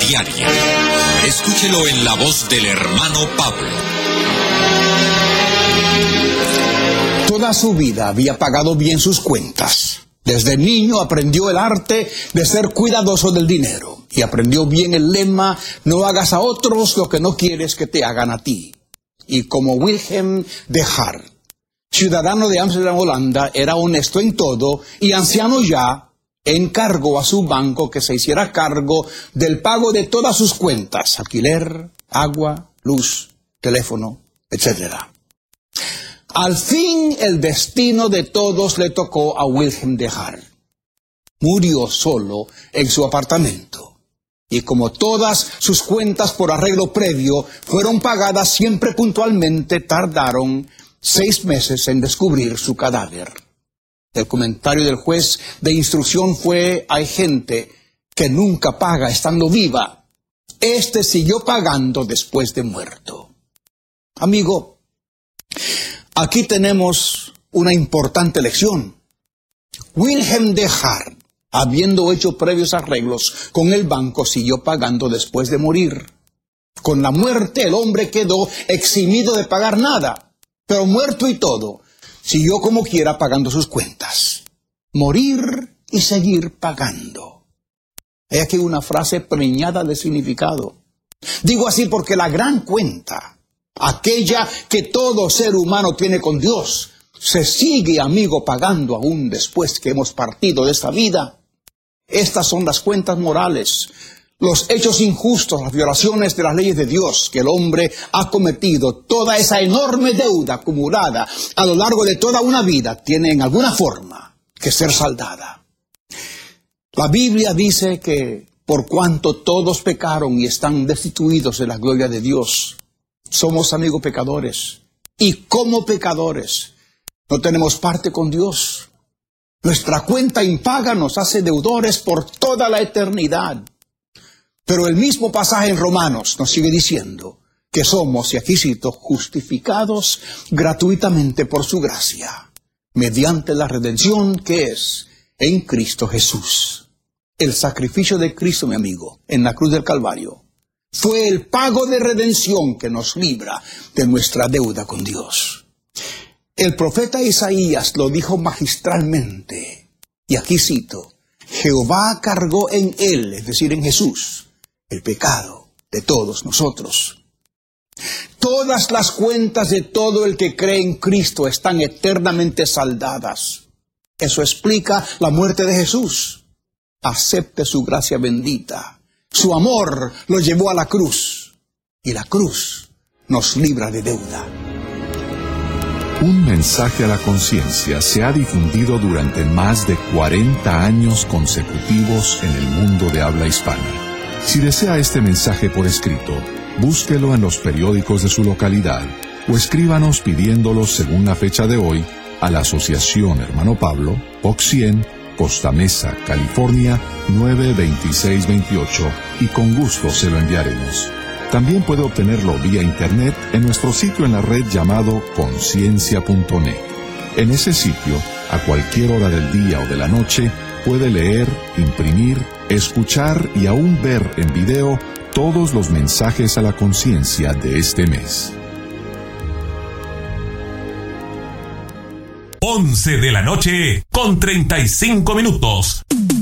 diaria. Escúchelo en la voz del hermano Pablo. Toda su vida había pagado bien sus cuentas. Desde niño aprendió el arte de ser cuidadoso del dinero y aprendió bien el lema: no hagas a otros lo que no quieres que te hagan a ti. Y como Wilhelm de Hart, ciudadano de Ámsterdam, Holanda, era honesto en todo y anciano ya, encargó a su banco que se hiciera cargo del pago de todas sus cuentas: alquiler, agua, luz, teléfono, etc. Al fin el destino de todos le tocó a Wilhelm de Hart. Murió solo en su apartamento. Y como todas sus cuentas por arreglo previo fueron pagadas siempre puntualmente, tardaron 6 meses en descubrir su cadáver. El comentario del juez de instrucción fue: hay gente que nunca paga estando viva. Este siguió pagando después de muerto. Amigo, aquí tenemos una importante lección. Wilhelm de Hart, habiendo hecho previos arreglos con el banco, siguió pagando después de morir. Con la muerte el hombre quedó eximido de pagar nada, pero muerto y todo, siguió como quiera pagando sus cuentas. Morir y seguir pagando. Hay aquí una frase preñada de significado. Digo así porque la gran cuenta, aquella que todo ser humano tiene con Dios, se sigue, amigo, pagando aún después que hemos partido de esta vida. Estas son las cuentas morales, los hechos injustos, las violaciones de las leyes de Dios que el hombre ha cometido. Toda esa enorme deuda acumulada a lo largo de toda una vida tiene en alguna forma que ser saldada. La Biblia dice que por cuanto todos pecaron y están destituidos de la gloria de Dios, somos, amigos, pecadores. Y como pecadores no tenemos parte con Dios. Nuestra cuenta impaga nos hace deudores por toda la eternidad. Pero el mismo pasaje en Romanos nos sigue diciendo que somos, y aquí cito, justificados gratuitamente por su gracia, mediante la redención que es en Cristo Jesús. El sacrificio de Cristo, mi amigo, en la cruz del Calvario, fue el pago de redención que nos libra de nuestra deuda con Dios. El profeta Isaías lo dijo magistralmente, y aquí cito: Jehová cargó en él, es decir, en Jesús, el pecado de todos nosotros. Todas las cuentas de todo el que cree en Cristo están eternamente saldadas. Eso explica la muerte de Jesús. Acepte su gracia bendita. Su amor lo llevó a la cruz, y la cruz nos libra de deuda. Un mensaje a la conciencia se ha difundido durante más de 40 años consecutivos en el mundo de habla hispana. Si desea este mensaje por escrito, búsquelo en los periódicos de su localidad o escríbanos pidiéndolo según la fecha de hoy a la Asociación Hermano Pablo, Box 100, Costa Mesa, California, 92628, y con gusto se lo enviaremos. También puede obtenerlo vía internet en nuestro sitio en la red llamado conciencia.net. En ese sitio, a cualquier hora del día o de la noche, puede leer, imprimir, escuchar y aún ver en video todos los mensajes a la conciencia de este mes. 11 de la noche con 35 minutos.